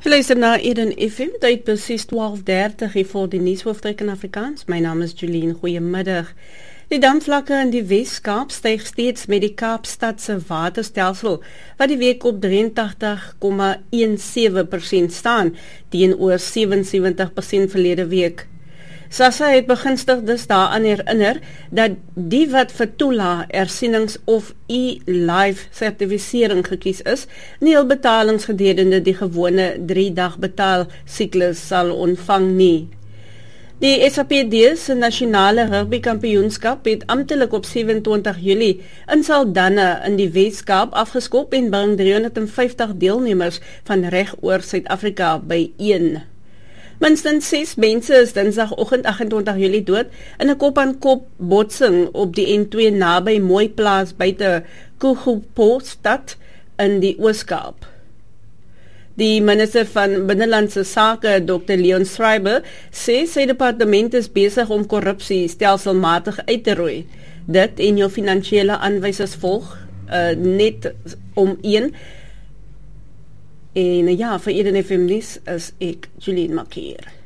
Luister na Eden FM, tyd presies 12:30 hier voor die nuushoofdtrek in Afrikaans. My naam is Julien, goeiemiddag. Die damvlakke in die Wes-Kaap styg steeds met die Kaapstadse waterstelsel, wat die week op 83,17% staan, teenoor 77% verlede week. SASSA het begunstigdes daaraan herinner dat die wat vir toelaag, ersienings of e-life sertifisering gekies is, nie hul betalings gedurende die gewone 3-dag betaalsiklus sal ontvang nie. Die SAPD se nasionale rugbykampioenskap het amptelik op 27 Julie in Saldanha in die Wes-Kaap afgeskop en bring 350 deelnemers van reg oor Suid-Afrika byeen. Minstens 6 mense is Dinsdagoggend 28 Julie dood in 'n kop-aan-kop botsing op die N2 naby Mooiplaas buite Kogelpoort in die Oos-Kaap. Die minister van Binnelandse Sake, Dr. Leon Schreiber, sê sy departement is besig om korrupsie stelselmatig uit te roei. Dit en jou finansiële aanwysers volg net om een. En ja, vir Eden FM nuus is ek Julien Makier.